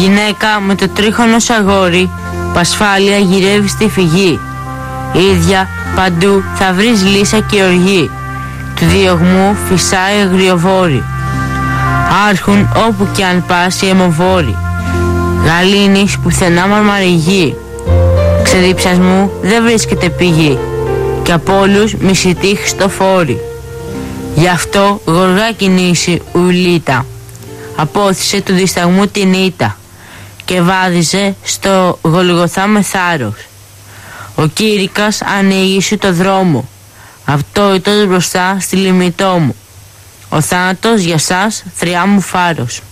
Γυναίκα με το τρίχωνο αγόρι που ασφάλεια γυρεύει στη φυγή. Ίδια παντού θα βρεις λύσα και οργή. Του διωγμού φυσάει αγριοβόρη. Άρχουν όπου κι αν πας οι αιμοβόροι. Γαλήνης πουθενά μαρμαριγή. Ξεδιψασμού δεν βρίσκεται πηγή. Κι απ' όλους μισητή χριστοφόρη. Γι' αυτό γοργά κινήσει ουλίτα. Απόθυσε του δισταγμού την ήττα και βάδιζε στο Γολγοθά με θάρρος. Ο Κήρυκας ανοίγει σου το δρόμο, αυτόητος μπροστά στη λιμνητό μου. Ο θάνατος για σας θριά μου φάρος.